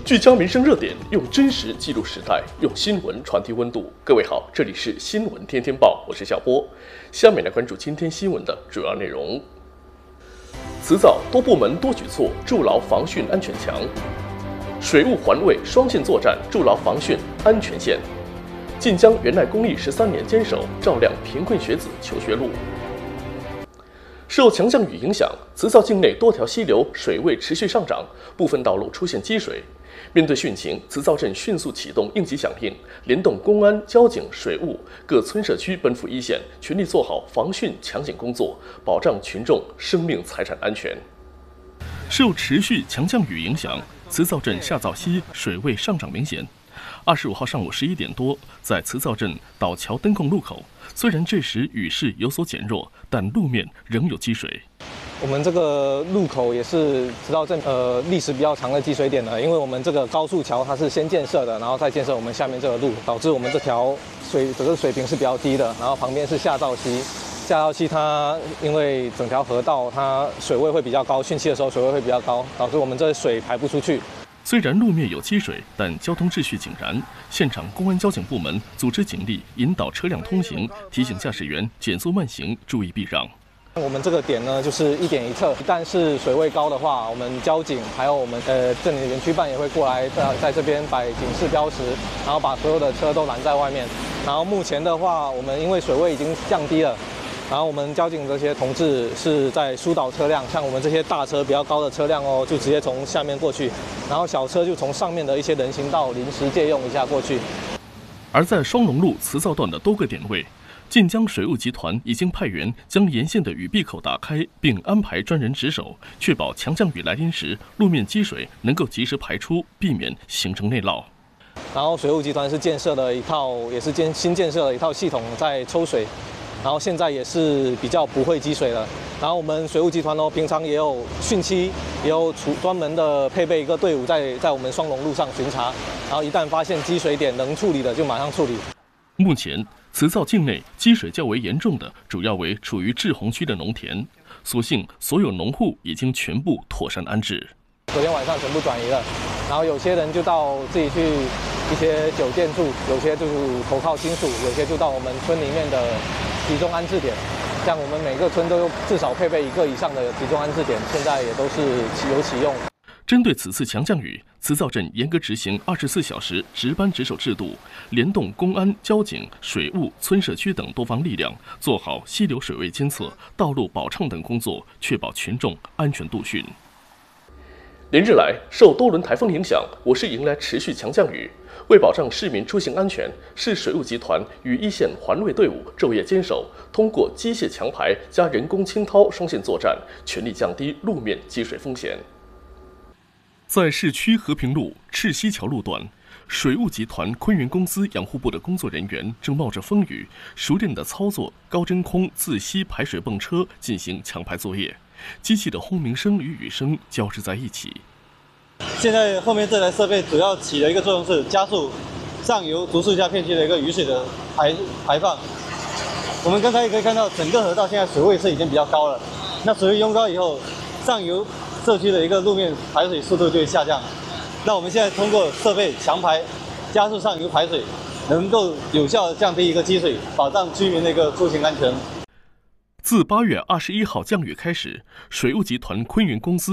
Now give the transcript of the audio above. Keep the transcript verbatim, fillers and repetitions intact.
聚焦民生热点，用真实记录时代，用新闻传递温度。各位好，这里是新闻天天报，我是小波。下面来关注今天新闻的主要内容。辞藻多部门多举措，筑牢防汛安全墙；水务环卫双线作战，筑牢防汛安全线。晋江原来公立十三年坚守，照亮贫困学子求学路。受强降雨影响，慈灶境内多条溪流水位持续上涨，部分道路出现积水。面对汛情，慈灶镇迅速启动应急响应，联动公安、交警、水务各村社区奔赴一线，全力做好防汛抢险工作，保障群众生命财产安全。受持续强降雨影响，慈灶镇下灶溪水位上涨明显。二十五号上午十一点多，在慈灶镇岛桥灯控路口，虽然这时雨势有所减弱，但路面仍有积水。 我们这个路口也是慈灶镇呃历史比较长的积水点了，因为我们这个高速桥它是先建设的，然后再建设我们下面这个路，导致我们这条水整个水平是比较低的，然后旁边是下灶溪。下灶溪它因为整条河道它水位会比较高，汛期的时候水位会比较高，导致我们这水排不出去。 虽然路面有积水，但交通秩序井然。现场公安交警部门组织警力引导车辆通行，提醒驾驶员减速慢行，注意避让。 我们这个点呢，就是一点一侧，一旦是水位高的话，我们交警还有我们呃镇里的园区办也会过来在在这边摆警示标识，然后把所有的车都拦在外面。然后目前的话，我们因为水位已经降低了。然后我们交警这些同志是在疏导车辆，像我们这些大车比较高的车辆哦，就直接从下面过去，然后小车就从上面的一些人行道临时借用一下过去。 而在双龙路慈灶段的多个点位，晋江水务集团已经派员将沿线的雨闭口打开，并安排专人值守，确保强降雨来临时路面积水能够及时排出，避免形成内涝。 然后水务集团是建设了一套，也是建新建设了一套系统在抽水。然后现在也是比较不会积水了。然后我们水务集团哦，平常也有汛期，也有专门的配备一个队伍在在我们双龙路上巡查。然后一旦发现积水点能处理的，就马上处理。 目前，慈灶境内积水较为严重的，主要为处于滞洪区的农田。所幸所有农户已经全部妥善安置。 昨天晚上全部转移了，然后有些人就到自己去一些酒店住，有些就投靠亲属，有些就到我们村里面的集中安置点，像我们每个村都有至少配备一个以上的集中安置点，现在也都是有启用。 针对此次强降雨，慈灶镇严格执行二十四小时值班值守制度，联动公安、交警、水务、村社区等多方力量，做好溪流水位监测、道路保畅等工作，确保群众安全度汛。连日来，受多轮台风影响，我市迎来持续强降雨。为保障市民出行安全，市水务集团与一线环卫队伍昼夜坚守，通过机械强排加人工清涛双线作战，全力降低路面积水风险。在市区和平路赤溪桥路段，水务集团昆源公司养护部的工作人员正冒着风雨，熟练地操作高真空自吸排水泵车进行强排作业，机器的轰鸣声与雨声交织在一起。 现在后面这台设备主要起的一个作用是加速上游竹树下片区的一个雨水的排排放。我们刚才也可以看到，整个河道现在水位是已经比较高了。那水位拥高以后，上游社区的一个路面排水速度就会下降。那我们现在通过设备强排，加速上游排水，能够有效地降低一个积水，保障居民的一个出行安全。 自八月二十一号降雨开始，水务集团昆源公司